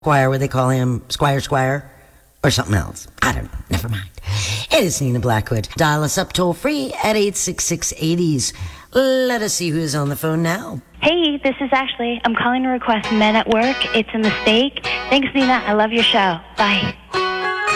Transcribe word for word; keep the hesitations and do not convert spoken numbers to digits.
Squire, where they call him Squire Squire, or something else. I don't know. Never mind. It is Nina Blackwood. Dial us up toll free at eight six six eighties. Let us see who's on the phone now. Hey, this is Ashley. I'm calling to request Men at Work. It's a mistake. Thanks, Nina. I love your show. Bye.